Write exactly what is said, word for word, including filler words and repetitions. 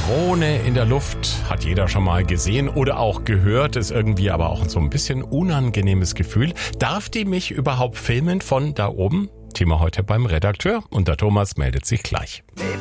Drohne in der Luft, hat jeder schon mal gesehen oder auch gehört, ist irgendwie aber auch so ein bisschen unangenehmes Gefühl. Darf die mich überhaupt filmen von da oben? Thema heute beim Redakteur und der Thomas meldet sich gleich.